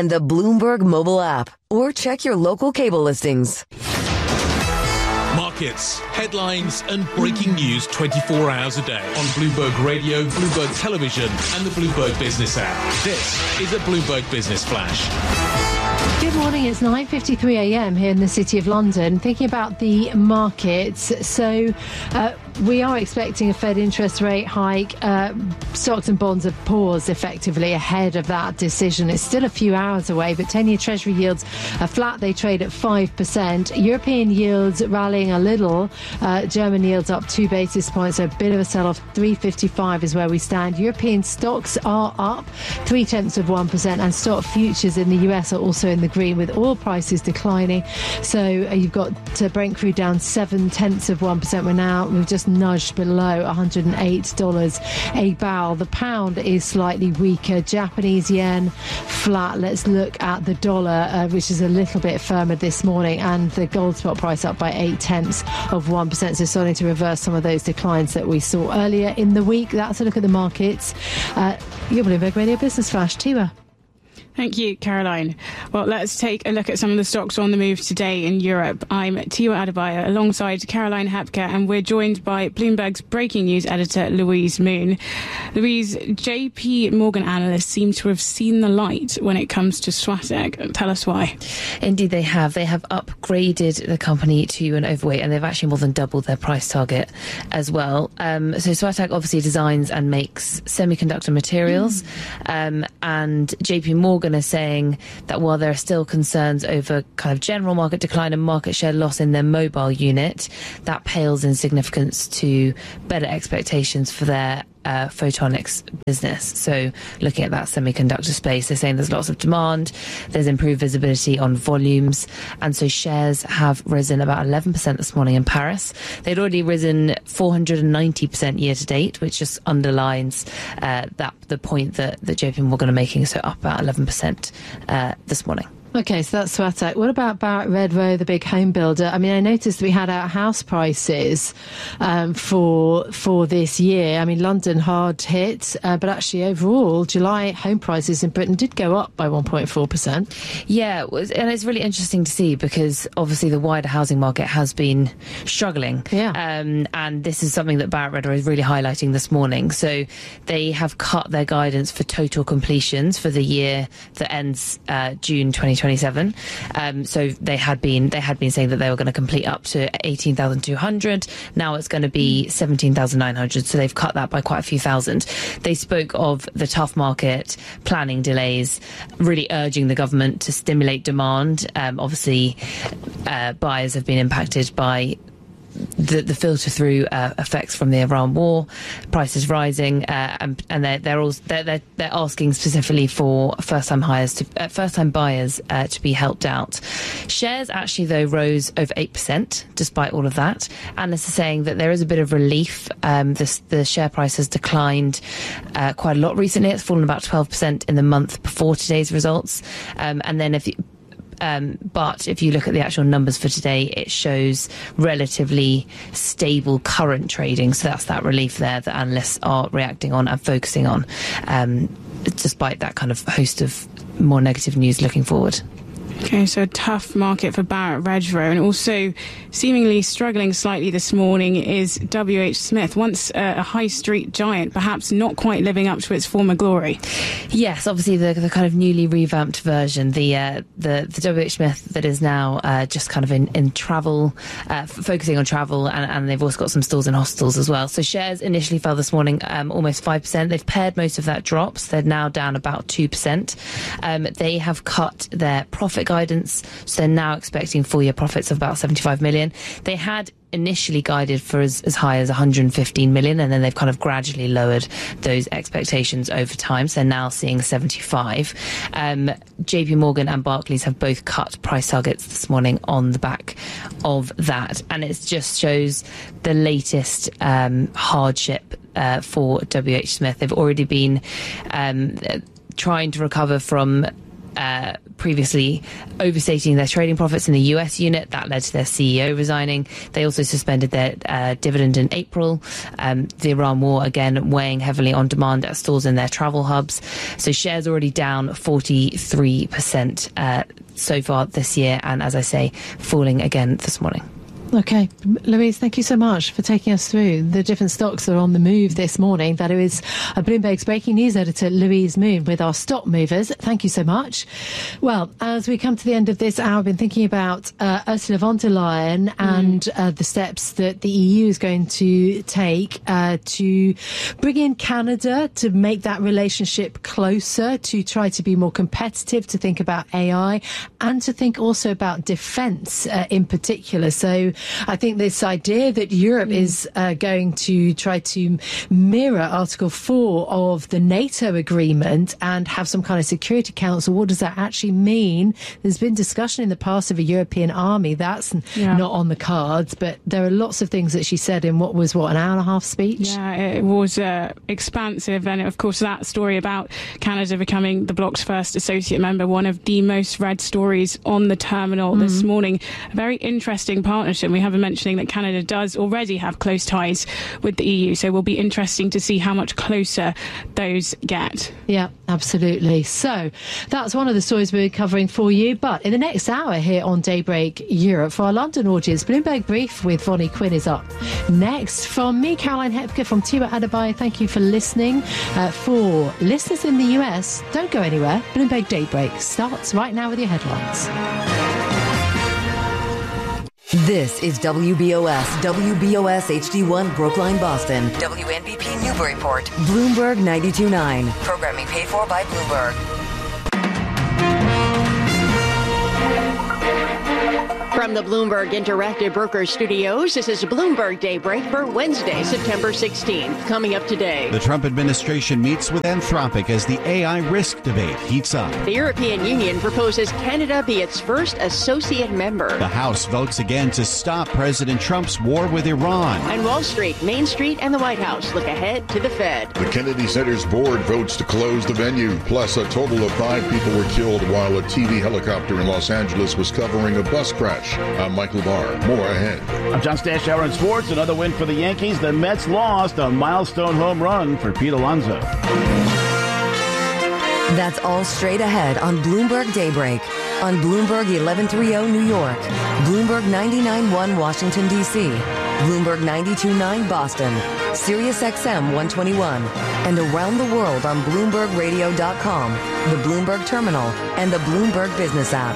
and the Bloomberg mobile app, or check your local cable listings. Markets, headlines and breaking news 24 hours a day on Bloomberg Radio, Bloomberg Television and the Bloomberg Business app. This is a Bloomberg Business Flash. Good morning, it's 9:53 a.m. here in the City of London. Thinking about the markets, so we are expecting a Fed interest rate hike. Stocks and bonds have paused effectively ahead of that decision. It's still a few hours away, but 10-year Treasury yields are flat. They trade at 5%. European yields rallying a little. German yields up 2 basis points, so a bit of a sell-off. 355 is where we stand. European stocks are up 0.3%, and stock futures in the US are also in the green, with oil prices declining. So you've got Brent crude down 0.7%. We've just nudged below $108 a barrel. The pound is slightly weaker. Japanese yen flat. Let's look at the dollar, which is a little bit firmer this morning, and the gold spot price up by 0.8%, so starting to reverse some of those declines that we saw earlier in the week. That's a look at the markets. Your Bloomberg Radio Business Flash, Tiwa. Thank you, Caroline. Well, let's take a look at some of the stocks on the move today in Europe. I'm Tiwa Adebayo alongside Caroline Hapke, and we're joined by Bloomberg's breaking news editor, Louise Moon. Louise, JP Morgan analysts seem to have seen the light when it comes to Swatek. Tell us why. Indeed, they have. They have upgraded the company to an overweight, and they've actually more than doubled their price target as well. So Swatek obviously designs and makes semiconductor materials, and JP Morgan are saying that while there are still concerns over kind of general market decline and market share loss in their mobile unit, that pales in significance to better expectations for their photonics business. So looking at that semiconductor space, they're saying there's lots of demand, there's improved visibility on volumes, and so shares have risen about 11% this morning in Paris. They'd already risen 490% year to date, which just underlines the point that JP Morgan are making, so up about 11% this morning. Okay, so that's Swatek. What about Barratt Redrow, the big home builder? I mean, I noticed we had our house prices for this year. I mean, London hard hit, but actually overall, July home prices in Britain did go up by 1.4%. Yeah, and it's really interesting to see because obviously the wider housing market has been struggling. Yeah. And this is something that Barratt Redrow is really highlighting this morning. So they have cut their guidance for total completions for the year that ends June 2027. So they had been saying that they were going to complete up to 18,200. Now it's going to be 17,900. So they've cut that by quite a few thousand. They spoke of the tough market, planning delays, really urging the government to stimulate demand. Obviously, buyers have been impacted by the filter through effects from the Iran war, prices rising, and they're asking specifically for first time buyers to be helped out. Shares actually though rose over 8% despite all of that. Analysts are saying that there is a bit of relief. The share price has declined quite a lot recently. It's fallen about 12% in the month before today's results, and then but if you look at the actual numbers for today, it shows relatively stable current trading. So that's that relief there that analysts are reacting on and focusing on, despite that kind of host of more negative news looking forward. Okay, so a tough market for Barratt Redrow, and also seemingly struggling slightly this morning is WH Smith, once a high street giant, perhaps not quite living up to its former glory. Yes, obviously the kind of newly revamped version, the WH Smith that is now just kind of in travel, focusing on travel, and they've also got some stores in hostels as well. So shares initially fell this morning almost 5%. They've pared most of that drop, so they're now down about 2%. They have cut their profit guidance, so they're now expecting full year profits of about 75 million. They had initially guided for as high as 115 million, and then they've kind of gradually lowered those expectations over time, so they're now seeing 75. JP Morgan and Barclays have both cut price targets this morning on the back of that, and it just shows the latest hardship for WH Smith. They've already been trying to recover from previously overstating their trading profits in the US unit. That led to their CEO resigning. They also suspended their dividend in April. The Iran war, again, weighing heavily on demand at stores in their travel hubs. So shares already down 43% so far this year, and as I say, falling again this morning. Okay, Louise, thank you so much for taking us through the different stocks that are on the move this morning. That is Bloomberg's breaking news editor, Louise Moon, with our stock movers. Thank you so much. Well, as we come to the end of this hour, I've been thinking about Ursula von der Leyen and the steps that the EU is going to take to bring in Canada, to make that relationship closer, to try to be more competitive, to think about AI, and to think also about defence in particular. So I think this idea that Europe is going to try to mirror Article 4 of the NATO agreement and have some kind of Security Council, what does that actually mean? There's been discussion in the past of a European army. That's not on the cards, but there are lots of things that she said in what was, an hour and a half speech? Yeah, it was expansive. And of course, that story about Canada becoming the bloc's first associate member, one of the most read stories on the terminal this morning. A very interesting partnership. We have been mentioning that Canada does already have close ties with the EU, so it will be interesting to see how much closer those get. Yeah, absolutely. So that's one of the stories we're covering for you. But in the next hour here on Daybreak Europe, for our London audience, Bloomberg Brief with Vonnie Quinn is up next. From me, Caroline Hepker, from Tiwa Adebayo, thank you for listening. For listeners in the US, don't go anywhere. Bloomberg Daybreak starts right now with your headlines. This is WBOS HD1 Brookline, Boston. WNBP Newburyport. Bloomberg 92.9. Programming paid for by Bloomberg. From the Bloomberg Interactive Brokers Studios, this is Bloomberg Daybreak for Wednesday, September 16th. Coming up today, the Trump administration meets with Anthropic as the AI risk debate heats up. The European Union proposes Canada be its first associate member. The House votes again to stop President Trump's war with Iran. And Wall Street, Main Street, and the White House look ahead to the Fed. The Kennedy Center's board votes to close the venue. Plus, a total of 5 people were killed while a TV helicopter in Los Angeles was covering a bus crash. I'm Michael Barr. More ahead. I'm John Stashower in sports. Another win for the Yankees. The Mets lost a milestone home run for Pete Alonso. That's all straight ahead on Bloomberg Daybreak. On Bloomberg 1130 New York. Bloomberg 99.1 Washington, D.C. Bloomberg 92.9 Boston. Sirius XM 121. And around the world on BloombergRadio.com, the Bloomberg Terminal, and the Bloomberg Business app.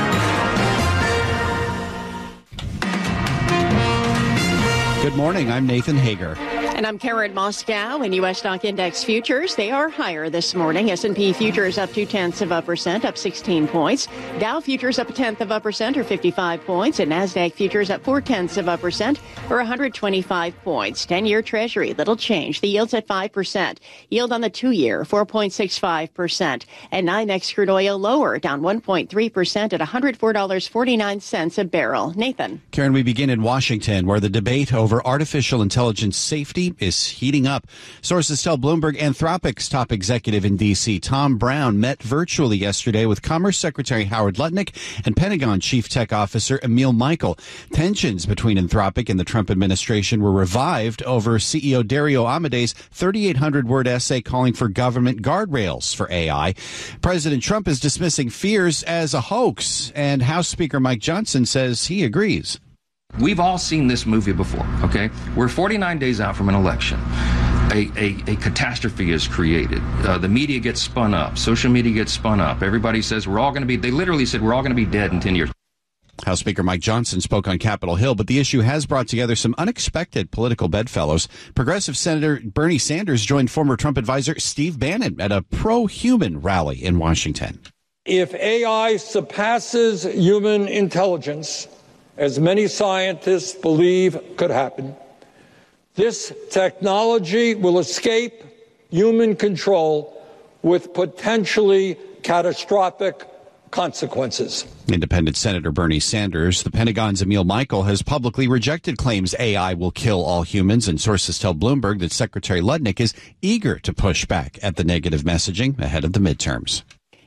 Good morning. I'm Nathan Hager. And I'm Karen Moscow. In U.S. stock index futures, they are higher this morning. S&P futures up 0.2%, up 16 points. Dow futures up 0.1%, or 55 points. And NASDAQ futures up 0.4%, or 125 points. 10-year Treasury, little change. The yield's at 5%. Yield on the 2-year, 4.65%. And NYMEX crude oil lower, down 1.3% at $104.49 a barrel. Nathan. Karen, we begin in Washington, where the debate over artificial intelligence safety is heating up. Sources tell Bloomberg Anthropic's top executive in D.C., Tom Brown, met virtually yesterday with Commerce Secretary Howard Lutnick and Pentagon Chief Tech Officer Emil Michael. Tensions between Anthropic and the Trump administration were revived over CEO Dario Amadei's 3,800-word essay calling for government guardrails for AI. President Trump is dismissing fears as a hoax, and House Speaker Mike Johnson says he agrees. We've all seen this movie before, okay? We're 49 days out from an election. A catastrophe is created. The media gets spun up. Social media gets spun up. Everybody says they literally said we're all going to be dead in 10 years. House Speaker Mike Johnson spoke on Capitol Hill, but the issue has brought together some unexpected political bedfellows. Progressive Senator Bernie Sanders joined former Trump advisor Steve Bannon at a pro-human rally in Washington. If AI surpasses human intelligence, as many scientists believe could happen, this technology will escape human control with potentially catastrophic consequences. Independent Senator Bernie Sanders, the Pentagon's Emil Michael, has publicly rejected claims AI will kill all humans, and sources tell Bloomberg that Secretary Lutnick is eager to push back at the negative messaging ahead of the midterms.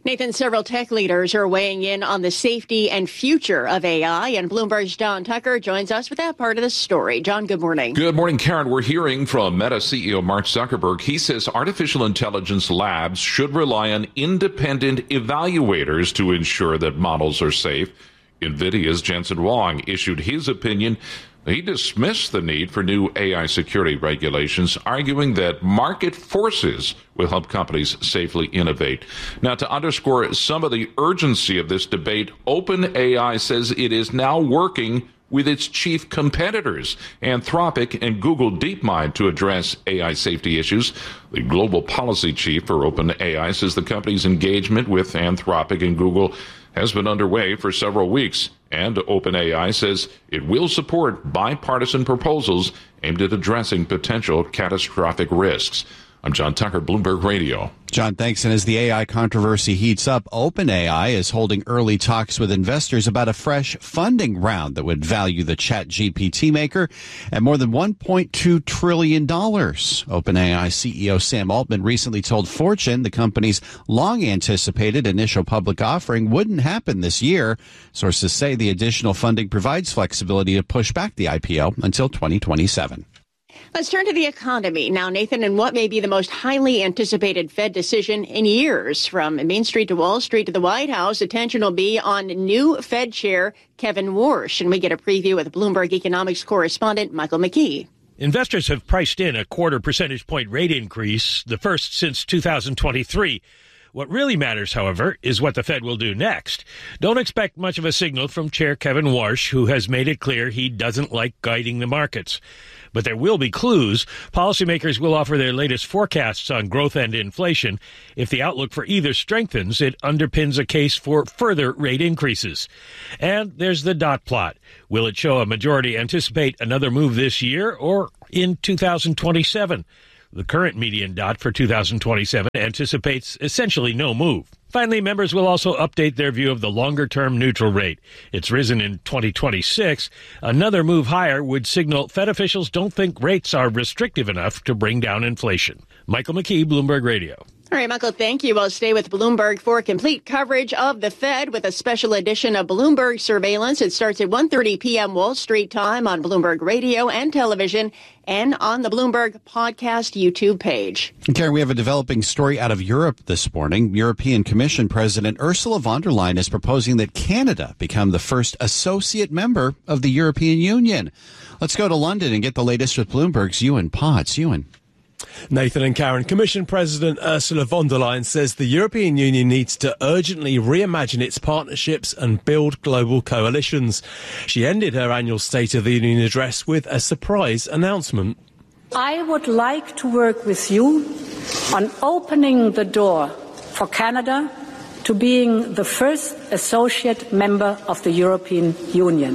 Nathan, several tech leaders are weighing in on the safety and future of AI, and Bloomberg's John Tucker joins us with that part of the story. John, good morning. Good morning, Karen. We're hearing from Meta CEO Mark Zuckerberg. He says artificial intelligence labs should rely on independent evaluators to ensure that models are safe. NVIDIA's Jensen Huang issued his opinion. He dismissed the need for new AI security regulations, arguing that market forces will help companies safely innovate. Now, to underscore some of the urgency of this debate, OpenAI says it is now working with its chief competitors, Anthropic and Google DeepMind, to address AI safety issues. The global policy chief for OpenAI says the company's engagement with Anthropic and Google has been underway for several weeks, and OpenAI says it will support bipartisan proposals aimed at addressing potential catastrophic risks. I'm John Tucker, Bloomberg Radio. John, thanks. And as the AI controversy heats up, OpenAI is holding early talks with investors about a fresh funding round that would value the ChatGPT maker at more than $1.2 trillion. OpenAI CEO Sam Altman recently told Fortune the company's long-anticipated initial public offering wouldn't happen this year. Sources say the additional funding provides flexibility to push back the IPO until 2027. Let's turn to the economy now, Nathan, and what may be the most highly anticipated Fed decision in years. From Main Street to Wall Street to the White House, attention will be on new Fed Chair Kevin Warsh. And we get a preview with Bloomberg economics correspondent Michael McKee. Investors have priced in a 0.25 percentage point rate increase, the first since 2023. What really matters, however, is what the Fed will do next. Don't expect much of a signal from Chair Kevin Warsh, who has made it clear he doesn't like guiding the markets. But there will be clues. Policymakers will offer their latest forecasts on growth and inflation. If the outlook for either strengthens, it underpins a case for further rate increases. And there's the dot plot. Will it show a majority anticipate another move this year or in 2027? The current median dot for 2027 anticipates essentially no move. Finally, members will also update their view of the longer-term neutral rate. It's risen in 2026. Another move higher would signal Fed officials don't think rates are restrictive enough to bring down inflation. Michael McKee, Bloomberg Radio. All right, Michael, thank you. I'll stay with Bloomberg for complete coverage of the Fed with a special edition of Bloomberg Surveillance. It starts at 1:30 p.m. Wall Street time on Bloomberg Radio and television and on the Bloomberg Podcast YouTube page. Karen, we have a developing story out of Europe this morning. European Commission President Ursula von der Leyen is proposing that Canada become the first associate member of the European Union. Let's go to London and get the latest with Bloomberg's Ewan Potts. Ewan. Nathan and Karen, Commission President Ursula von der Leyen says the European Union needs to urgently reimagine its partnerships and build global coalitions. She ended her annual State of the Union address with a surprise announcement. I would like to work with you on opening the door for Canada to being the first associate member of the European Union.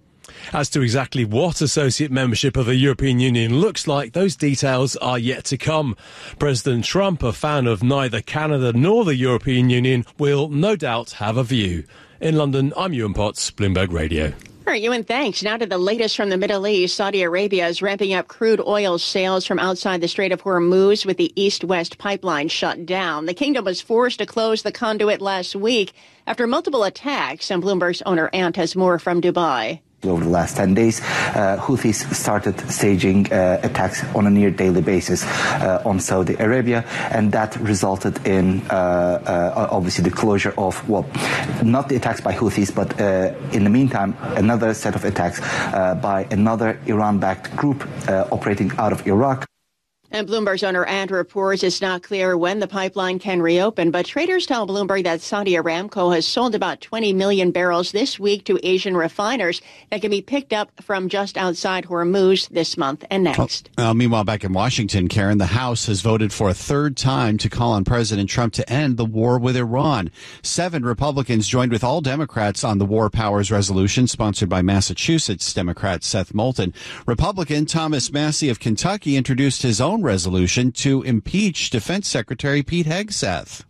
As to exactly what associate membership of the European Union looks like, those details are yet to come. President Trump, a fan of neither Canada nor the European Union, will no doubt have a view. In London, I'm Ewan Potts, Bloomberg Radio. All right, Ewan, thanks. Now to the latest from the Middle East. Saudi Arabia is ramping up crude oil sales from outside the Strait of Hormuz with the east-west pipeline shut down. The kingdom was forced to close the conduit last week after multiple attacks. And Bloomberg's owner Ant has more from Dubai. Over the last 10 days, Houthis started staging attacks on a near daily basis on Saudi Arabia, and that resulted in obviously the closure of, well, not the attacks by Houthis, but in the meantime, another set of attacks by another Iran-backed group operating out of Iraq. And Bloomberg's owner Ant reports it's not clear when the pipeline can reopen, but traders tell Bloomberg that Saudi Aramco has sold about 20 million barrels this week to Asian refiners that can be picked up from just outside Hormuz this month and next. Meanwhile, back in Washington, Karen, the House has voted for a third time to call on President Trump to end the war with Iran. 7 Republicans joined with all Democrats on the War Powers Resolution sponsored by Massachusetts Democrat Seth Moulton. Republican Thomas Massie of Kentucky introduced his own resolution to impeach Defense Secretary Pete Hegseth.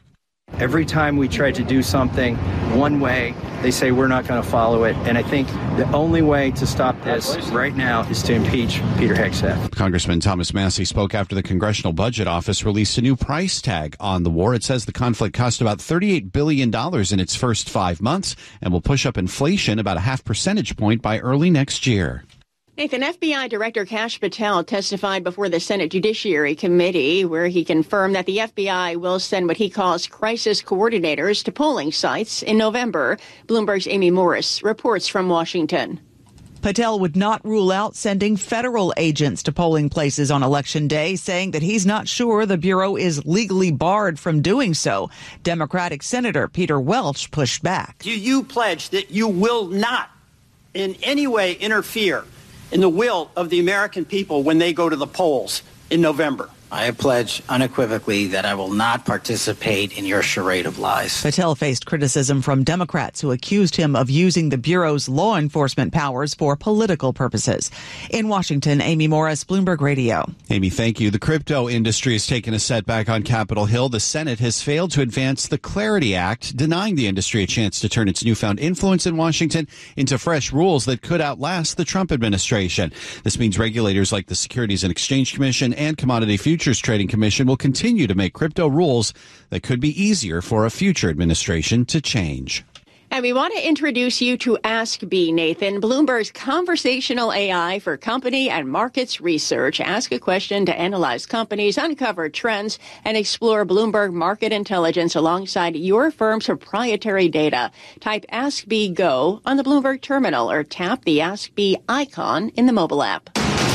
Every time we try to do something one way, they say we're not going to follow it. And I think the only way to stop this right now is to impeach Peter Hegseth. Congressman Thomas Massie spoke after the Congressional Budget Office released a new price tag on the war. It says the conflict cost about $38 billion in its first 5 months and will push up inflation about a 0.5 percentage point by early next year. Nathan, FBI Director Kash Patel testified before the Senate Judiciary Committee, where he confirmed that the FBI will send what he calls crisis coordinators to polling sites in November. Bloomberg's Amy Morris reports from Washington. Patel would not rule out sending federal agents to polling places on Election Day, saying that he's not sure the Bureau is legally barred from doing so. Democratic Senator Peter Welch pushed back. Do you pledge that you will not in any way interfere in the will of the American people when they go to the polls in November? I pledge unequivocally that I will not participate in your charade of lies. Patel faced criticism from Democrats who accused him of using the Bureau's law enforcement powers for political purposes. In Washington, Amy Morris, Bloomberg Radio. Amy, thank you. The crypto industry has taken a setback on Capitol Hill. The Senate has failed to advance the Clarity Act, denying the industry a chance to turn its newfound influence in Washington into fresh rules that could outlast the Trump administration. This means regulators like the Securities and Exchange Commission and Commodity Futures Trading Commission will continue to make crypto rules that could be easier for a future administration to change. And we want to introduce you to Ask B, Nathan, Bloomberg's conversational AI for company and markets research. Ask a question to analyze companies, uncover trends, and explore Bloomberg market intelligence alongside your firm's proprietary data. Type Ask B Go on the Bloomberg terminal or tap the Ask B icon in the mobile app.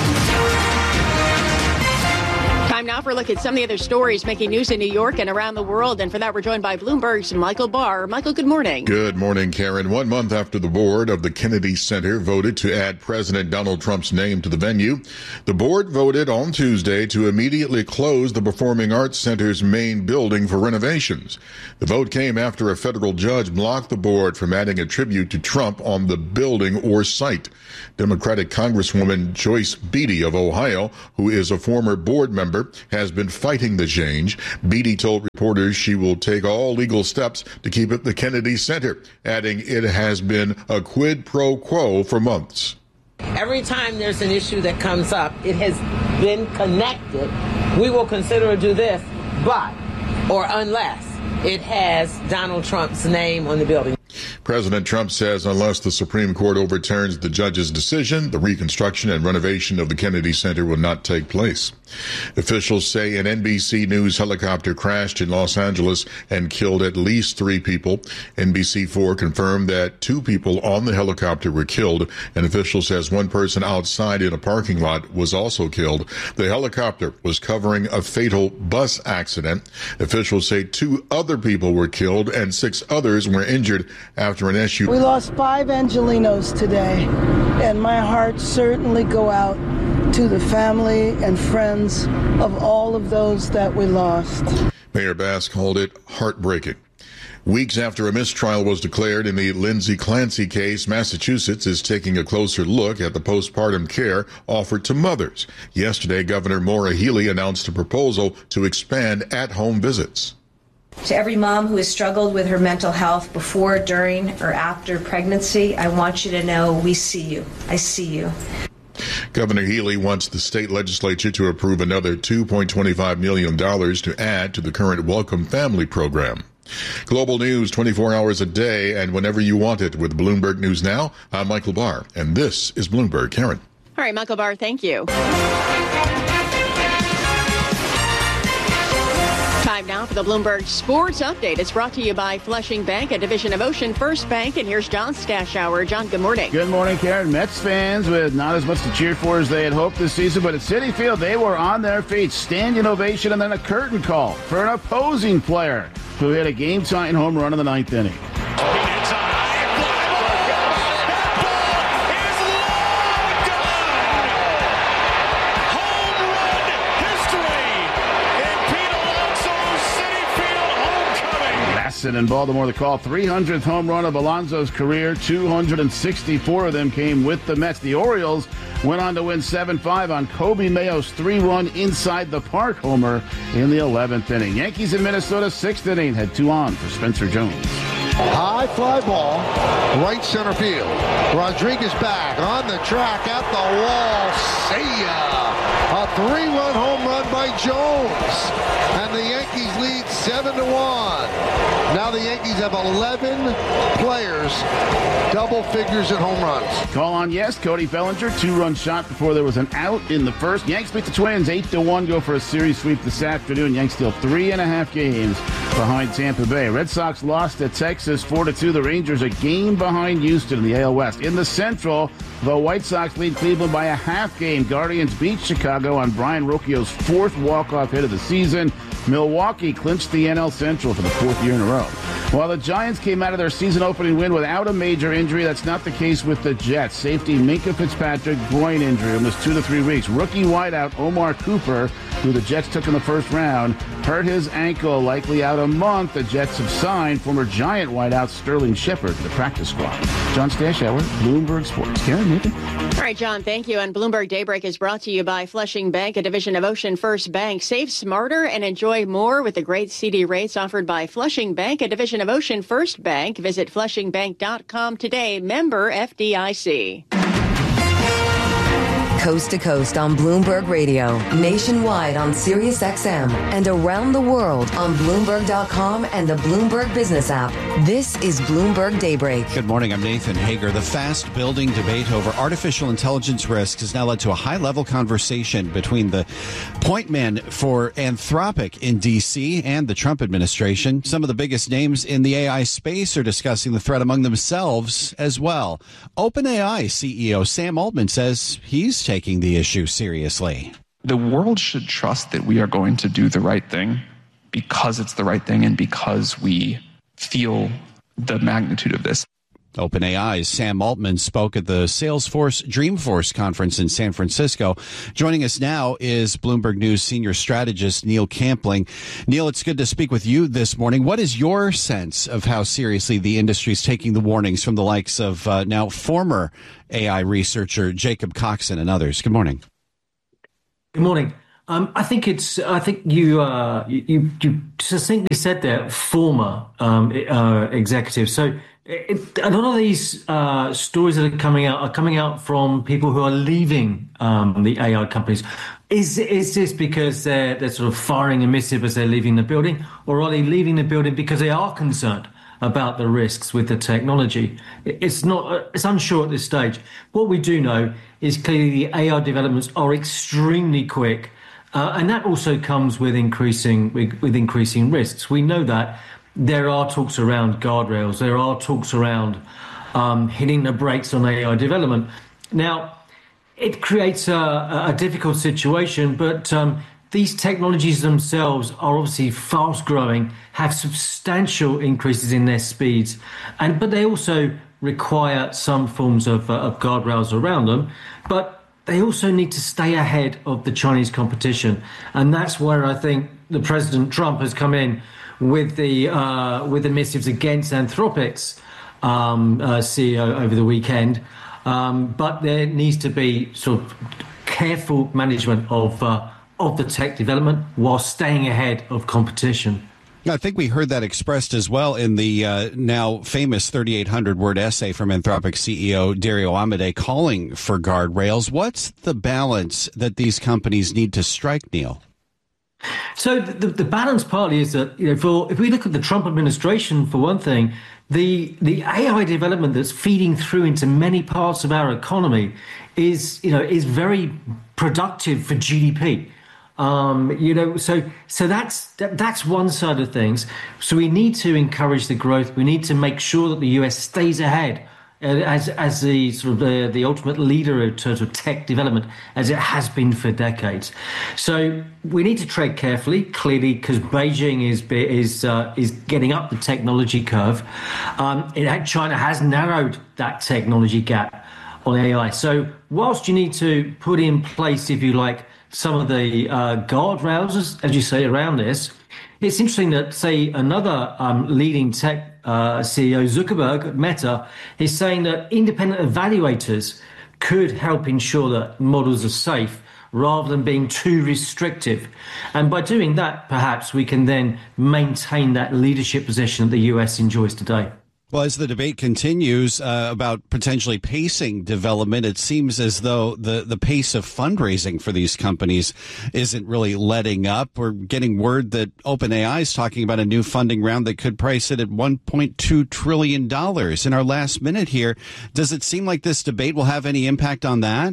Time now for a look at some of the other stories making news in New York and around the world. And for that, we're joined by Bloomberg's Michael Barr. Michael, good morning. Good morning, Karen. 1 month after the board of the Kennedy Center voted to add President Donald Trump's name to the venue, the board voted on Tuesday to immediately close the Performing Arts Center's main building for renovations. The vote came after a federal judge blocked the board from adding a tribute to Trump on the building or site. Democratic Congresswoman Joyce Beatty of Ohio, who is a former board member, has been fighting the change. Beatty told reporters she will take all legal steps to keep it the Kennedy Center, adding it has been a quid pro quo for months. Every time there's an issue that comes up, it has been connected. We will consider to do this, but, or unless it has Donald Trump's name on the building. President Trump says unless the Supreme Court overturns the judge's decision, the reconstruction and renovation of the Kennedy Center will not take place. Officials say an NBC News helicopter crashed in Los Angeles and killed at least 3 people. NBC4 confirmed that 2 people on the helicopter were killed. An official says 1 person outside in a parking lot was also killed. The helicopter was covering a fatal bus accident. Officials say 2 other people were killed and 6 others were injured after an SUV. We lost 5 Angelinos today, and my heart certainly go out to the family and friends of all of those that we lost. Mayor Bass called it heartbreaking. Weeks after a mistrial was declared in the Lindsay Clancy case, Massachusetts is taking a closer look at the postpartum care offered to mothers. Yesterday, Governor Maura Healey announced a proposal to expand at-home visits. To every mom who has struggled with her mental health before, during, or after pregnancy, I want you to know we see you. I see you. Governor Healey wants the state legislature to approve another $2.25 million to add to the current Welcome Family program. Global news 24 hours a day and whenever you want it with Bloomberg News Now. I'm Michael Barr, and this is Bloomberg. Karen. All right, Michael Barr, thank you. Time now for the Bloomberg Sports Update. It's brought to you by Flushing Bank, a division of Ocean First Bank. And here's John Stashower. John, good morning. Good morning, Karen. Mets fans with not as much to cheer for as they had hoped this season, but at Citi Field, they were on their feet. Standing ovation and then a curtain call for an opposing player who hit a game-tying home run in the 9th inning. In Baltimore, the call 300th home run of Alonso's career. 264 of them came with the Mets. The Orioles went on to win 7-5 on Kobe Mayo's 3-run inside the park homer in the 11th inning. Yankees in Minnesota 6th inning had 2 on for Spencer Jones. High fly ball, right center field. Rodriguez back on the track at the wall. See ya! A 3-run home run by Jones. And the Yankees lead 7-1. Now the Yankees have 11 players, double figures in home runs. Call on yes, Cody Bellinger, 2-run shot before there was an out in the first. Yanks beat the Twins 8-1, go for a series sweep this afternoon. Yanks still 3.5 games behind Tampa Bay. Red Sox lost at Texas 4-2. The Rangers a game behind Houston in the AL West. In the Central, the White Sox lead Cleveland by a half game. Guardians beat Chicago on Brian Rocchio's 4th walk-off hit of the season. Milwaukee clinched the NL Central for the 4th year in a row. While the Giants came out of their season-opening win without a major injury, that's not the case with the Jets. Safety Minkah Fitzpatrick, groin injury, almost 2 to 3 weeks. Rookie wideout Omar Cooper, who the Jets took in the first round, hurt his ankle, likely out a month. The Jets have signed former Giant wideout Sterling Shepard to the practice squad. John Stashower, Bloomberg Sports. Karen, Nathan? All right, John, thank you. And Bloomberg Daybreak is brought to you by Flushing Bank, a division of Ocean First Bank. Save smarter and enjoy more with the great CD rates offered by Flushing Bank, a division of Ocean First Bank. Visit flushingbank.com today. Member FDIC. Coast to coast on Bloomberg Radio, nationwide on Sirius XM, and around the world on Bloomberg.com and the Bloomberg Business app. This is Bloomberg Daybreak. Good morning. I'm Nathan Hager. The fast-building debate over artificial intelligence risks has now led to a high-level conversation between the point man for Anthropic in D.C. and the Trump administration. Some of the biggest names in the AI space are discussing the threat among themselves as well. OpenAI CEO Sam Altman says he's taking the issue seriously. The world should trust that we are going to do the right thing because it's the right thing and because we feel the magnitude of this. OpenAI's Sam Altman spoke at the Salesforce Dreamforce conference in San Francisco. Joining us now is Bloomberg News senior strategist Neil Campling. Neil, it's good to speak with you this morning. What is your sense of how seriously the industry is taking the warnings from the likes of now former AI researcher Jacob Coxon and others? Good morning. Good morning. I think you succinctly said that former executives. So a lot of these stories that are coming out from people who are leaving the AI companies. Is this because they're sort of firing a missive as they're leaving the building, or are they leaving the building because they are concerned about the risks with the technology? It's unsure at this stage. What we do know is clearly the AI developments are extremely quick, and that also comes with increasing risks. We know that. There are talks around guardrails. There are talks around hitting the brakes on AI development. Now, it creates a difficult situation, but these technologies themselves are obviously fast growing, have substantial increases in their speeds, but they also require some forms of guardrails around them. But they also need to stay ahead of the Chinese competition. And that's where I think the President Trump has come in with the missives against Anthropic's CEO over the weekend. But there needs to be sort of careful management of the tech development while staying ahead of competition. I think we heard that expressed as well in the now famous 3,800-word essay from Anthropic CEO Dario Amodei calling for guardrails. What's the balance that these companies need to strike, Neil? So the balance partly is that, if we look at the Trump administration, for one thing, the AI development that's feeding through into many parts of our economy is very productive for GDP. So that's one side of things. So we need to encourage the growth. We need to make sure that the US stays ahead as the sort of the ultimate leader in terms of tech development, as it has been for decades. So we need to tread carefully, clearly, because Beijing is getting up the technology curve. China has narrowed that technology gap on AI. So whilst you need to put in place, if you like, some of the guardrails, as you say, around this, it's interesting that, say, another leading tech CEO, Zuckerberg at Meta, is saying that independent evaluators could help ensure that models are safe rather than being too restrictive. And by doing that, perhaps we can then maintain that leadership position that the US enjoys today. Well, as the debate continues about potentially pacing development, it seems as though the pace of fundraising for these companies isn't really letting up. We're getting word that OpenAI is talking about a new funding round that could price it at $1.2 trillion. In our last minute here, does it seem like this debate will have any impact on that?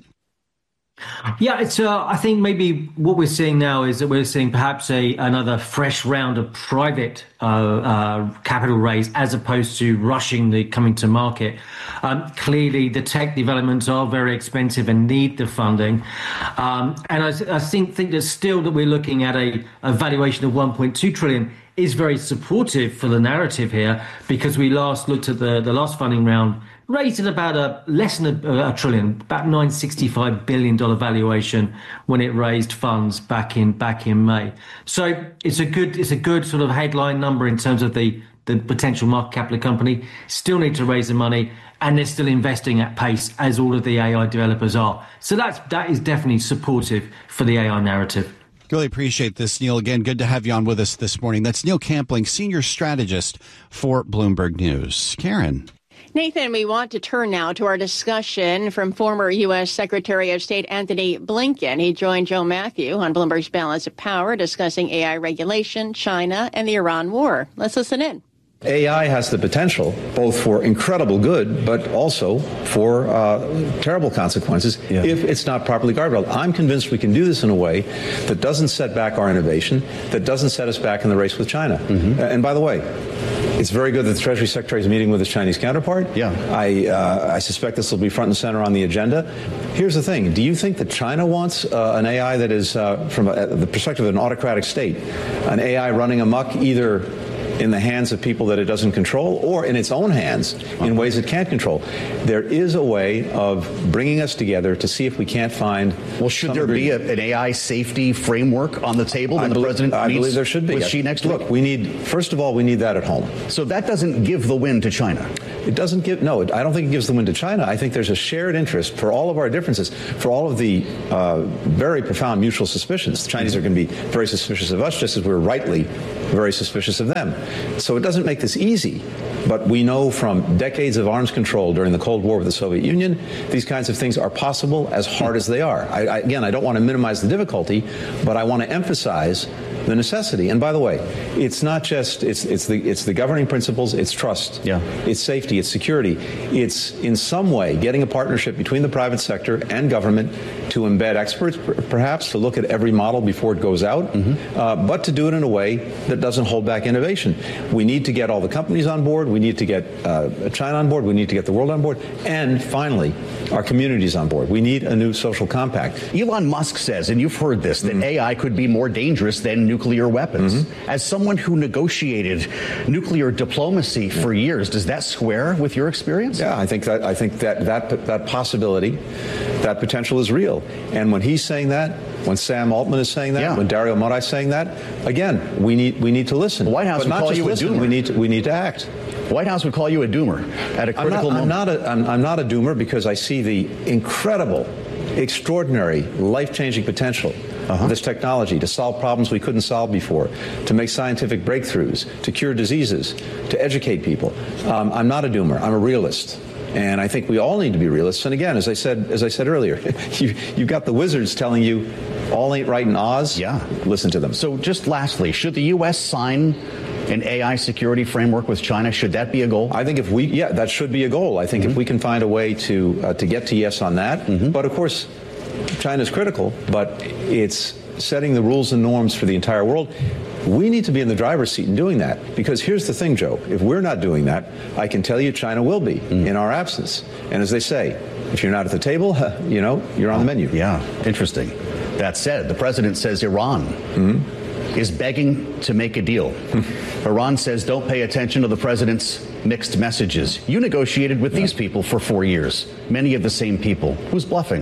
Yeah, it's. I think maybe what we're seeing now is that we're seeing perhaps another fresh round of private capital raise as opposed to rushing the coming to market. Clearly, the tech developments are very expensive and need the funding. And I think that still that we're looking at a valuation of 1.2 trillion is very supportive for the narrative here, because we last looked at the last funding round raised at about less than a trillion, about $965 billion valuation when it raised funds back in May. So it's a good sort of headline number in terms of the potential market cap of the company. Still need to raise the money, and they're still investing at pace, as all of the AI developers are. So that is definitely supportive for the AI narrative. Really appreciate this, Neil. Again, good to have you on with us this morning. That's Neil Campling, Senior Strategist for Bloomberg News. Karen. Nathan, we want to turn now to our discussion from former U.S. Secretary of State Anthony Blinken. He joined Joe Matthew on Bloomberg's Balance of Power, discussing AI regulation, China, and the Iran war. Let's listen in. AI has the potential both for incredible good, but also for terrible consequences if it's not properly guarded. I'm convinced we can do this in a way that doesn't set back our innovation, that doesn't set us back in the race with China. And by the way, it's very good that the Treasury Secretary is meeting with his Chinese counterpart. I suspect this will be front and center on the agenda. Here's the thing. Do you think that China wants an AI that is, from the perspective of an autocratic state, an AI running amok either in the hands of people that it doesn't control or in its own hands in ways it can't control? There is a way of bringing us together to see if we can't find... Well, should there be an AI safety framework on the table when the president meets? I believe there should be. With Xi next week? Look, first of all, we need that at home. So that doesn't give the win to China? It doesn't give... No, I don't think it gives the win to China. I think there's a shared interest for all of our differences, for all of the very profound mutual suspicions. The Chinese are going to be very suspicious of us, just as we're rightly very suspicious of them. So it doesn't make this easy, but we know from decades of arms control during the Cold War with the Soviet Union, these kinds of things are possible, as hard as they are. Again, I don't want to minimize the difficulty, but I want to emphasize the necessity. And by the way, it's not just it's the governing principles, it's trust, it's safety, it's security, it's in some way getting a partnership between the private sector and government to embed experts, perhaps to look at every model before it goes out, but to do it in a way that doesn't hold back innovation. We need to get all the companies on board. We need to get China on board. We need to get the world on board. And finally, our communities on board. We need a new social compact. Elon Musk says, and you've heard this, that AI could be more dangerous than nuclear weapons. As someone who negotiated nuclear diplomacy for years, does that square with your experience? Yeah, I think that possibility, that potential is real. And when he's saying that, when Sam Altman is saying that, when Dario Amodei is saying that, again, we need to listen. The White House would call you a doomer. We need to act. White House would call you a doomer at a critical moment. I'm not a doomer because I see the incredible, extraordinary, life-changing potential of this technology to solve problems we couldn't solve before, to make scientific breakthroughs, to cure diseases, to educate people. I'm not a doomer. I'm a realist. And I think we all need to be realists. And again, as I said earlier, you've got the wizards telling you all ain't right in Oz. Listen to them. So just lastly, should the U.S. sign an AI security framework with China? Should that be a goal? I think that should be a goal. I think if we can find a way to get to yes on that. But of course, China's critical, but it's setting the rules and norms for the entire world. We need to be in the driver's seat in doing that, because here's the thing, Joe. If we're not doing that, I can tell you China will be in our absence. And as they say, if you're not at the table, you're on the menu. Yeah, interesting. That said, the president says Iran is begging to make a deal. Iran says don't pay attention to the president's mixed messages. You negotiated with these people for 4 years, many of the same people. Who's bluffing?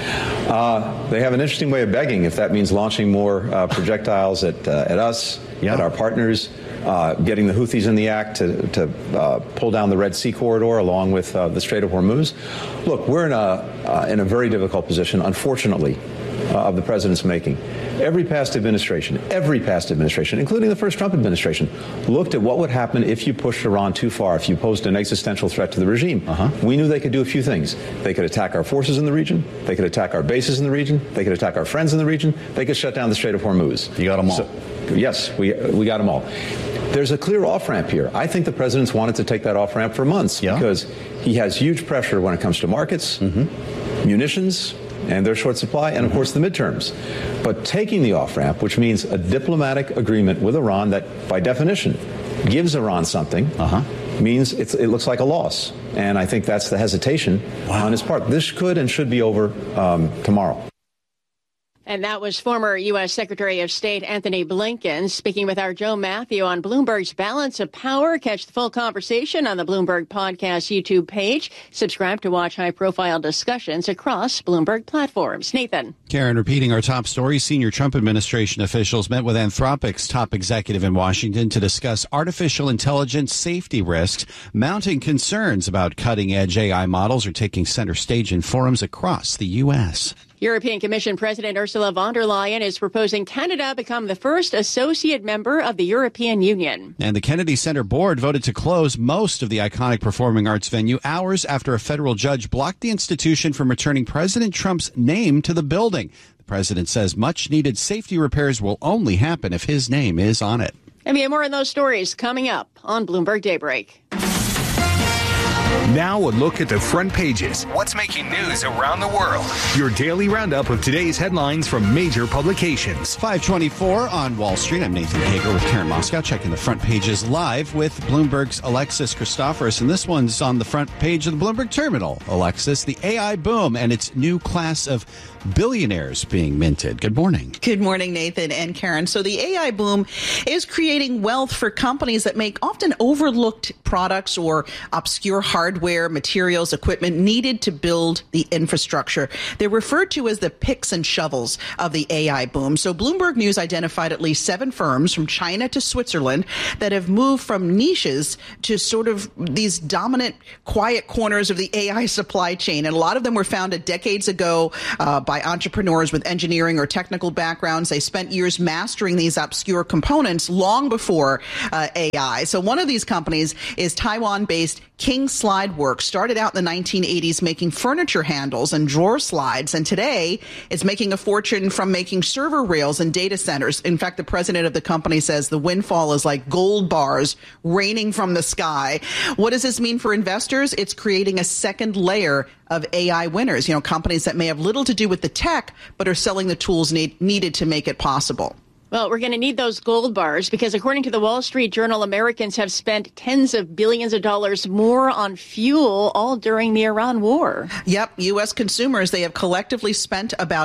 They have an interesting way of begging, if that means launching more projectiles at us, at our partners. getting the Houthis in the act to pull down the Red Sea corridor along with the Strait of Hormuz. Look, we're in a very difficult position, unfortunately, of the president's making. Every past administration, including the first Trump administration, looked at what would happen if you pushed Iran too far, if you posed an existential threat to the regime. We knew they could do a few things. They could attack our forces in the region. They could attack our bases in the region. They could attack our friends in the region. They could shut down the Strait of Hormuz. You got them all. Yes, we got them all. There's a clear off-ramp here. I think the president's wanted to take that off-ramp for months because he has huge pressure when it comes to markets, munitions, and their short supply, and of course the midterms. But taking the off-ramp, which means a diplomatic agreement with Iran that, by definition, gives Iran something, means it looks like a loss. And I think that's the hesitation on his part. This could and should be over tomorrow. And that was former U.S. Secretary of State Anthony Blinken speaking with our Joe Matthew on Bloomberg's Balance of Power. Catch the full conversation on the Bloomberg Podcast YouTube page. Subscribe to watch high-profile discussions across Bloomberg platforms. Nathan. Karen, repeating our top story, senior Trump administration officials met with Anthropic's top executive in Washington to discuss artificial intelligence safety risks. Mounting concerns about cutting-edge AI models are taking center stage in forums across the U.S. European Commission President Ursula von der Leyen is proposing Canada become the first associate member of the European Union. And the Kennedy Center board voted to close most of the iconic performing arts venue hours after a federal judge blocked the institution from returning President Trump's name to the building. The president says much-needed safety repairs will only happen if his name is on it. And we have more on those stories coming up on Bloomberg Daybreak. Now a look at the front pages. What's making news around the world? Your daily roundup of today's headlines from major publications. 5:24 on Wall Street. I'm Nathan Hager with Karen Moscow, checking the front pages live with Bloomberg's Alexis Christoforous. And this one's on the front page of the Bloomberg Terminal. Alexis, the AI boom and its new class of billionaires being minted. Good morning. Good morning, Nathan and Karen. So the AI boom is creating wealth for companies that make often overlooked products or obscure hardware, materials, equipment needed to build the infrastructure. They're referred to as the picks and shovels of the AI boom. So Bloomberg News identified at least 7 firms from China to Switzerland that have moved from niches to sort of these dominant, quiet corners of the AI supply chain. And a lot of them were founded decades ago by entrepreneurs with engineering or technical backgrounds. They spent years mastering these obscure components long before AI. So one of these companies is Taiwan-based King Slide Works. Started out in the 1980s making furniture handles and drawer slides, and today it's making a fortune from making server rails and data centers. In fact, the president of the company says the windfall is like gold bars raining from the sky. What does this mean for investors? It's creating a second layer of AI winners, companies that may have little to do with the tech, but are selling the tools needed to make it possible. Well, we're going to need those gold bars because according to the Wall Street Journal, Americans have spent tens of billions of dollars more on fuel all during the Iran war. Yep. U.S. consumers, they have collectively spent about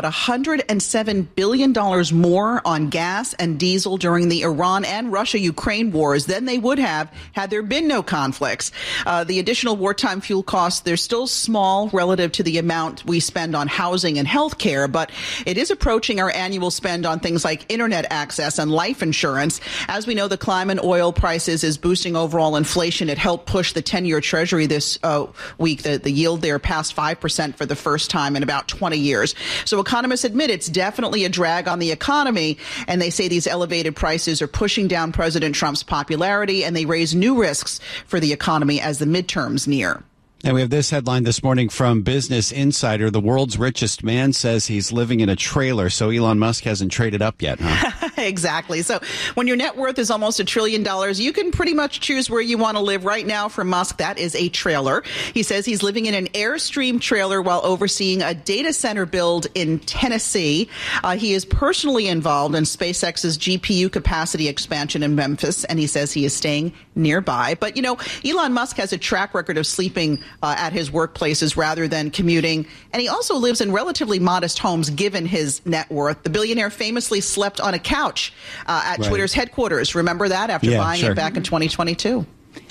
$107 billion more on gas and diesel during the Iran and Russia-Ukraine wars than they would have had there been no conflicts. The additional wartime fuel costs, they're still small relative to the amount we spend on housing and health care, but it is approaching our annual spend on things like internet access and life insurance. As we know, the climb in oil prices is boosting overall inflation. It helped push the 10-year Treasury this week. The yield there passed 5% for the first time in about 20 years. So economists admit it's definitely a drag on the economy, and they say these elevated prices are pushing down President Trump's popularity, and they raise new risks for the economy as the midterms near. And we have this headline this morning from Business Insider. The world's richest man says he's living in a trailer, so Elon Musk hasn't traded up yet, huh? Exactly. So when your net worth is almost $1 trillion, you can pretty much choose where you want to live. Right now for Musk, that is a trailer. He says he's living in an Airstream trailer while overseeing a data center build in Tennessee. He is personally involved in SpaceX's GPU capacity expansion in Memphis, and he says he is staying nearby. But, Elon Musk has a track record of sleeping at his workplaces rather than commuting. And he also lives in relatively modest homes given his net worth. The billionaire famously slept on a couch at Twitter's headquarters. Remember that after buying it back in 2022?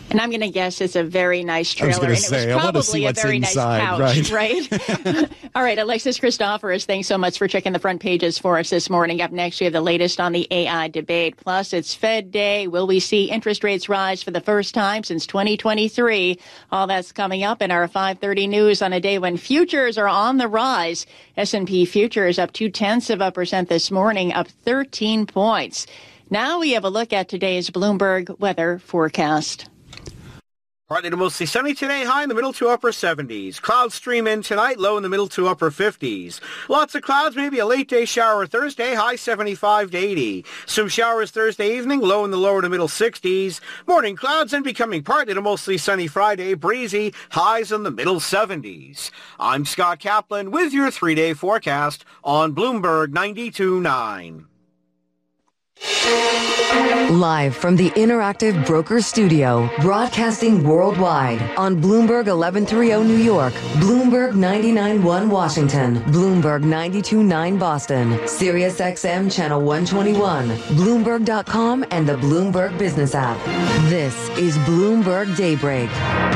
And I'm going to guess it's a very nice trailer. I was and it was probably a very inside, nice couch, right? All right, Alexis Christoforous, thanks so much for checking the front pages for us this morning. Up next, we have the latest on the AI debate. Plus, it's Fed Day. Will we see interest rates rise for the first time since 2023? All that's coming up in our 5:30 news on a day when futures are on the rise. S&P futures up 0.2% this morning, up 13 points. Now we have a look at today's Bloomberg weather forecast. Partly to mostly sunny today, high in the middle to upper 70s. Clouds stream in tonight, low in the middle to upper 50s. Lots of clouds, maybe a late day shower Thursday, high 75 to 80. Some showers Thursday evening, low in the lower to middle 60s. Morning clouds and becoming partly to mostly sunny Friday, breezy, highs in the middle 70s. I'm Scott Kaplan with your 3-day forecast on Bloomberg 92.9. Live from the Interactive Brokers Studio, broadcasting worldwide on Bloomberg 1130 New York, Bloomberg 99.1 Washington, Bloomberg 92.9 Boston, Sirius XM Channel 121, Bloomberg.com, and the Bloomberg Business app. This is Bloomberg Daybreak.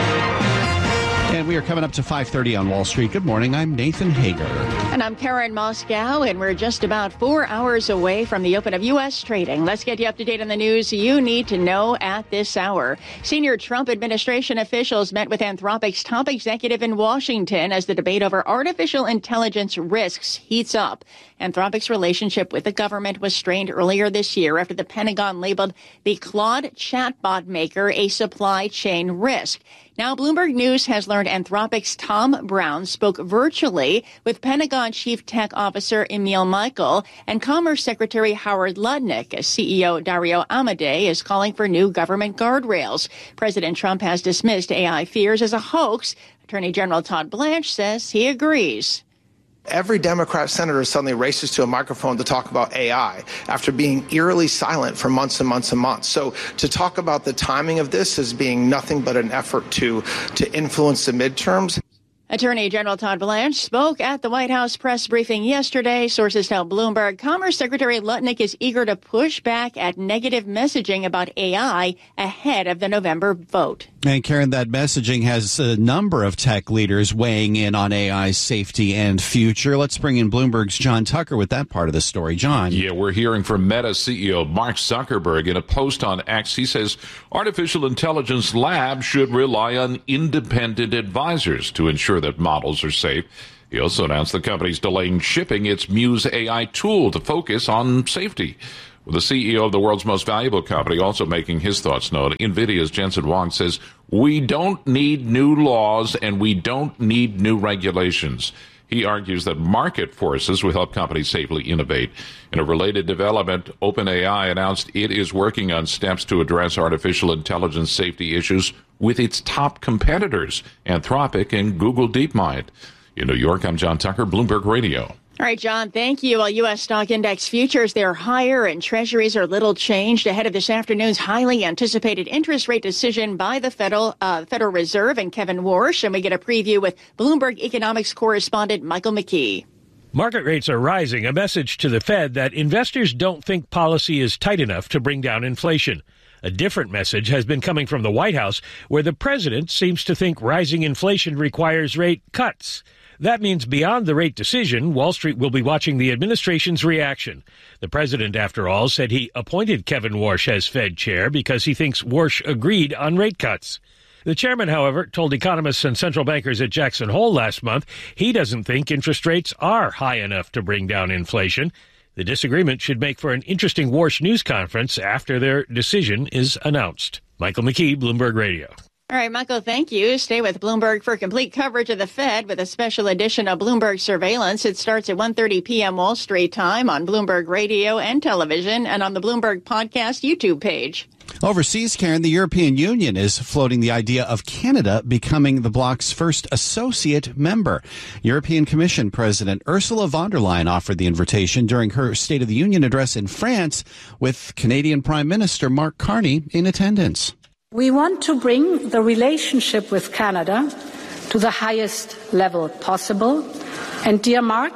And we are coming up to 5:30 on Wall Street. Good morning. I'm Nathan Hager. And I'm Karen Moscow, and we're just about 4 hours away from the open of U.S. trading. Let's get you up to date on the news you need to know at this hour. Senior Trump administration officials met with Anthropic's top executive in Washington as the debate over artificial intelligence risks heats up. Anthropic's relationship with the government was strained earlier this year after the Pentagon labeled the Claude chatbot maker a supply chain risk. Now, Bloomberg News has learned Anthropic's Tom Brown spoke virtually with Pentagon Chief Tech Officer Emil Michael and Commerce Secretary Howard Lutnick, as CEO Dario Amodei is calling for new government guardrails. President Trump has dismissed AI fears as a hoax. Attorney General Todd Blanche says he agrees. Every Democrat senator suddenly races to a microphone to talk about AI after being eerily silent for months and months and months. So to talk about the timing of this as being nothing but an effort to influence the midterms. Attorney General Todd Blanche spoke at the White House press briefing yesterday. Sources tell Bloomberg Commerce Secretary Lutnick is eager to push back at negative messaging about AI ahead of the November vote. And Karen, that messaging has a number of tech leaders weighing in on AI's safety and future. Let's bring in Bloomberg's John Tucker with that part of the story. John. Yeah, we're hearing from Meta CEO Mark Zuckerberg in a post on X. He says artificial intelligence labs should rely on independent advisors to ensure that models are safe. He also announced the company's delaying shipping its Muse AI tool to focus on safety. The CEO of the world's most valuable company also making his thoughts known. NVIDIA's Jensen Huang says, "We don't need new laws and we don't need new regulations." He argues that market forces will help companies safely innovate. In a related development, OpenAI announced it is working on steps to address artificial intelligence safety issues with its top competitors, Anthropic and Google DeepMind. In New York, I'm John Tucker, Bloomberg Radio. All right, John, thank you. While U.S. stock index futures, they're higher and treasuries are little changed ahead of this afternoon's highly anticipated interest rate decision by the Federal Reserve and Kevin Warsh. And we get a preview with Bloomberg economics correspondent Michael McKee. Market rates are rising, a message to the Fed that investors don't think policy is tight enough to bring down inflation. A different message has been coming from the White House, where the president seems to think rising inflation requires rate cuts. That means beyond the rate decision, Wall Street will be watching the administration's reaction. The president, after all, said he appointed Kevin Warsh as Fed chair because he thinks Warsh agreed on rate cuts. The chairman, however, told economists and central bankers at Jackson Hole last month he doesn't think interest rates are high enough to bring down inflation. The disagreement should make for an interesting Warsh news conference after their decision is announced. Michael McKee, Bloomberg Radio. All right, Michael, thank you. Stay with Bloomberg for complete coverage of the Fed with a special edition of Bloomberg Surveillance. It starts at 1:30 p.m. Wall Street time on Bloomberg Radio and television and on the Bloomberg Podcast YouTube page. Overseas, Karen, the European Union is floating the idea of Canada becoming the bloc's first associate member. European Commission President Ursula von der Leyen offered the invitation during her State of the Union address in France, with Canadian Prime Minister Mark Carney in attendance. We want to bring the relationship with Canada to the highest level possible. And dear Mark,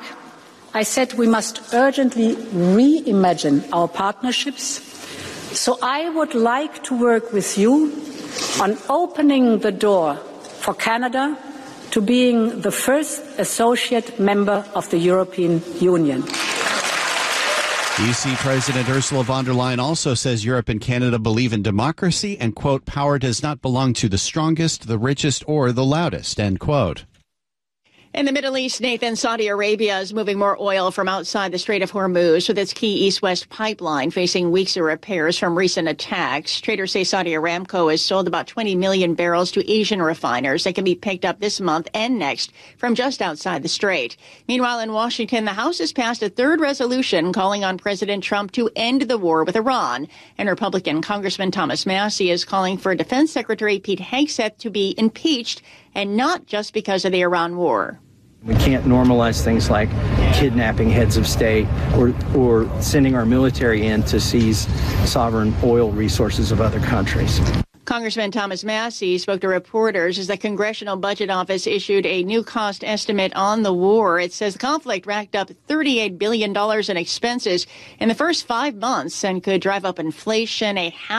I said we must urgently reimagine our partnerships. So I would like to work with you on opening the door for Canada to being the first associate member of the European Union. EC President Ursula von der Leyen also says Europe and Canada believe in democracy and, quote, power does not belong to the strongest, the richest, or the loudest, end quote. In the Middle East, Nathan, Saudi Arabia is moving more oil from outside the Strait of Hormuz with its key east-west pipeline facing weeks of repairs from recent attacks. Traders say Saudi Aramco has sold about 20 million barrels to Asian refiners that can be picked up this month and next from just outside the strait. Meanwhile, in Washington, the House has passed a third resolution calling on President Trump to end the war with Iran. And Republican Congressman Thomas Massie is calling for Defense Secretary Pete Hegseth to be impeached, and not just because of the Iran war. We can't normalize things like kidnapping heads of state or sending our military in to seize sovereign oil resources of other countries. Congressman Thomas Massie spoke to reporters as the Congressional Budget Office issued a new cost estimate on the war. It says the conflict racked up $38 billion in expenses in the first 5 months and could drive up inflation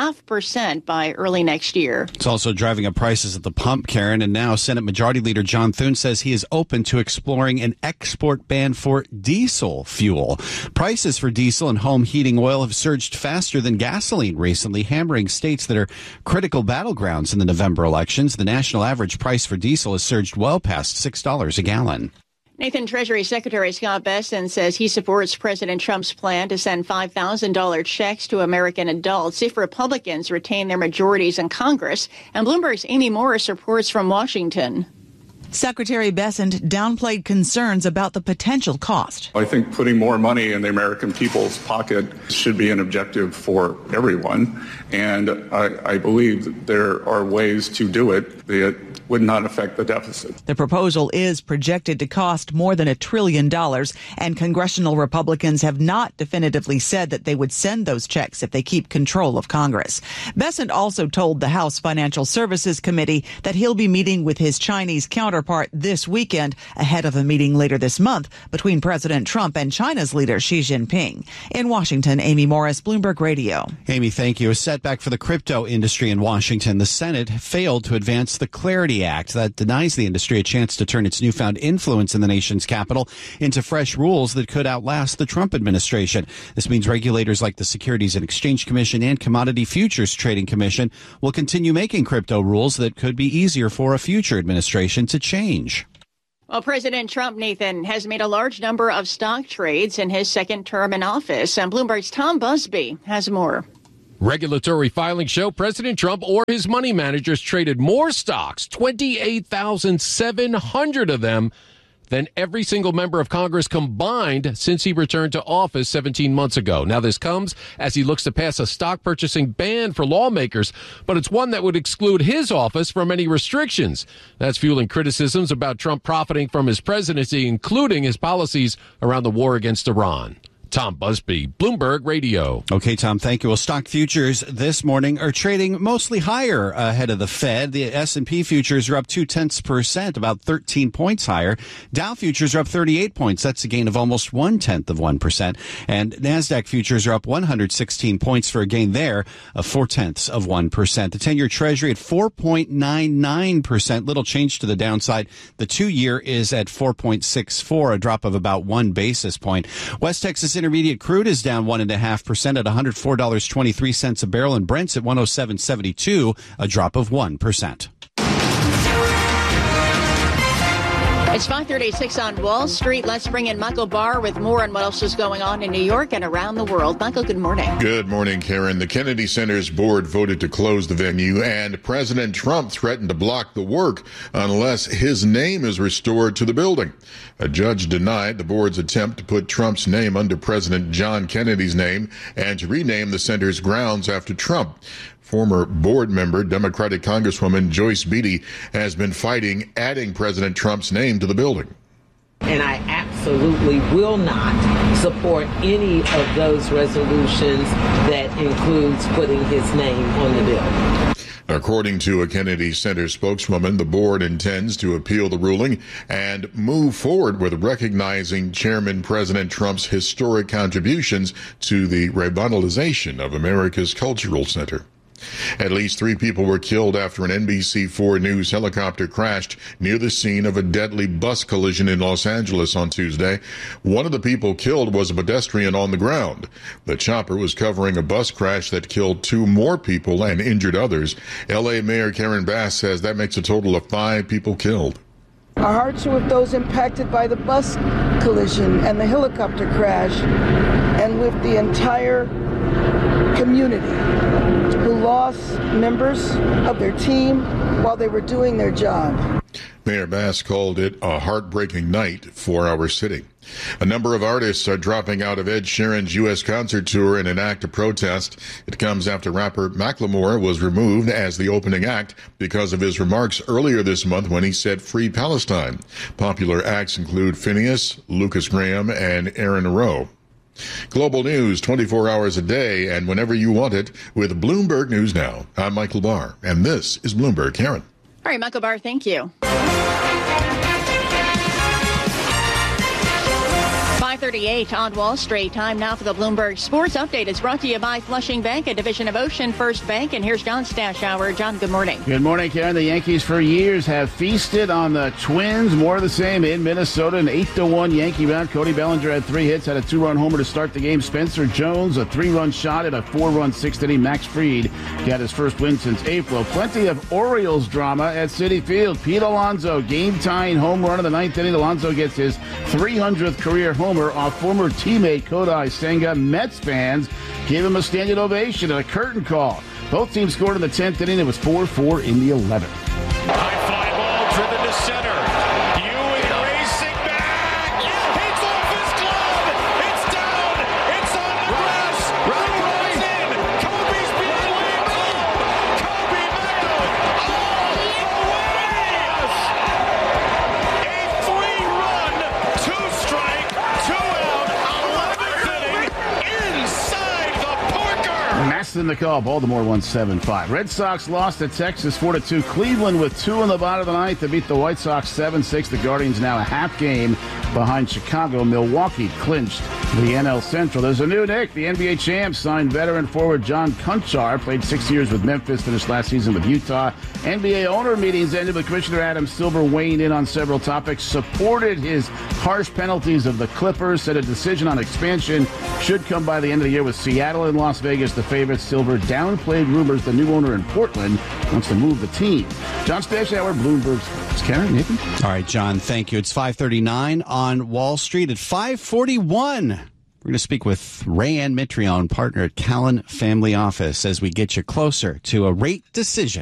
0.5% by early next year. It's also driving up prices at the pump, Karen, and now Senate Majority Leader John Thune says he is open to exploring an export ban for diesel fuel. Prices for diesel and home heating oil have surged faster than gasoline recently, hammering states that are critical battlegrounds in the November elections. The national average price for diesel has surged well past $6 a gallon. Nathan, Treasury Secretary Scott Bessent says he supports President Trump's plan to send $5,000 checks to American adults if Republicans retain their majorities in Congress. And Bloomberg's Amy Morris reports from Washington. Secretary Bessent downplayed concerns about the potential cost. I think putting more money in the American people's pocket should be an objective for everyone. And I believe that there are ways to do it that would not affect the deficit. The proposal is projected to cost more than $1 trillion, and congressional Republicans have not definitively said that they would send those checks if they keep control of Congress. Bessent also told the House Financial Services Committee that he'll be meeting with his Chinese counterpart this weekend ahead of a meeting later this month between President Trump and China's leader Xi Jinping. In Washington, Amy Morris, Bloomberg Radio. Amy, thank you. A setback for the crypto industry in Washington. The Senate failed to advance the Clarity Act that denies the industry a chance to turn its newfound influence in the nation's capital into fresh rules that could outlast the Trump administration. This means regulators like the Securities and Exchange Commission and Commodity Futures Trading Commission will continue making crypto rules that could be easier for a future administration to change. Well, President Trump, Nathan, has made a large number of stock trades in his second term in office. And Bloomberg's Tom Busby has more. Regulatory filings show President Trump or his money managers traded more stocks, 28,700 of them, than every single member of Congress combined since he returned to office 17 months ago. Now, this comes as he looks to pass a stock purchasing ban for lawmakers, but it's one that would exclude his office from any restrictions. That's fueling criticisms about Trump profiting from his presidency, including his policies around the war against Iran. Tom Busby, Bloomberg Radio. Okay, Tom, thank you. Well, stock futures this morning are trading mostly higher ahead of the Fed. The S&P futures are up 0.2%, about 13 points higher. Dow futures are up 38 points. That's a gain of almost 0.1%. And NASDAQ futures are up 116 points for a gain there of 0.4%. The 10-year Treasury at 4.99%, little change to the downside. The 2-year is at 4.64, a drop of about 1 basis point. West Texas Intermediate crude is down 1.5% at $104.23 a barrel, and Brent's at 107.72, a drop of 1%. It's 5:36 on Wall Street. Let's bring in Michael Barr with more on what else is going on in New York and around the world. Michael, good morning. Good morning, Karen. The Kennedy Center's board voted to close the venue, and President Trump threatened to block the work unless his name is restored to the building. A judge denied the board's attempt to put Trump's name under President John Kennedy's name and to rename the center's grounds after Trump. Former board member, Democratic Congresswoman Joyce Beatty, has been fighting adding President Trump's name to the building. And I absolutely will not support any of those resolutions that includes putting his name on the bill. According to a Kennedy Center spokeswoman, the board intends to appeal the ruling and move forward with recognizing Chairman President Trump's historic contributions to the revitalization of America's cultural center. At least 3 people were killed after an NBC4 News helicopter crashed near the scene of a deadly bus collision in Los Angeles on Tuesday. One of the people killed was a pedestrian on the ground. The chopper was covering a bus crash that killed 2 more people and injured others. L.A. Mayor Karen Bass says that makes a total of 5 people killed. Our hearts are with those impacted by the bus collision and the helicopter crash, and with the entire community who lost members of their team while they were doing their job. Mayor Bass called it a heartbreaking night for our city. A number of artists are dropping out of Ed Sheeran's U.S. concert tour in an act of protest. It comes after rapper Macklemore was removed as the opening act because of his remarks earlier this month when he said free Palestine. Popular acts include Phineas, Lucas Graham, and Aaron Rowe. Global news 24 hours a day and whenever you want it with Bloomberg News Now. I'm Michael Barr, and this is Bloomberg. Karen. All right, Michael Barr, thank you. 5:38 on Wall Street. Time now for the Bloomberg Sports Update. It's brought to you by Flushing Bank, a division of Ocean First Bank. And here's John Stashower. John, good morning. Good morning, Karen. The Yankees for years have feasted on the Twins. More of the same in Minnesota. An 8-1 Yankee round. Cody Bellinger had 3 hits, had a 2-run homer to start the game. Spencer Jones, a 3-run shot at a 4-run 6th inning. Max Fried got his first win since April. Plenty of Orioles drama at Citi Field. Pete Alonso, game-tying home run in the 9th inning. Alonso gets his 300th career homer off former teammate Kodai Senga. Mets fans gave him a standing ovation and a curtain call. Both teams scored in the 10th inning. It was 4-4 in the 11th. High fly ball driven to center. Ewing racing back. It's off his glove. It's down. It's on the grass. Runs in. Kobe's being waved home. Kobe Mayo all the way. A 3-run, 2-strike, 2-out, 11th inning inside the Parker. Mass in the call. Baltimore won 7-5. Red Sox lost to Texas 4-2. Cleveland with 2 in the bottom of the ninth to beat the White Sox 7-6. The Guardians now a half game behind Chicago. Milwaukee clinched the NL Central. There's a new Nick. The NBA champs signed veteran forward John Conchar. Played 6 years with Memphis. Finished last season with Utah. NBA owner meetings ended with Commissioner Adam Silver weighing in on several topics. Supported his harsh penalties of the Clippers. Said a decision on expansion should come by the end of the year with Seattle and Las Vegas the favorites. Silver downplayed rumors the new owner in Portland wants to move the team. John Stashower, Bloomberg Sports. Karen, Nathan? All right, John, thank you. It's 5:39 on Wall Street. At 5:41, we're going to speak with Rayanne Mitrione, partner at Callan Family Office, as we get you closer to a rate decision.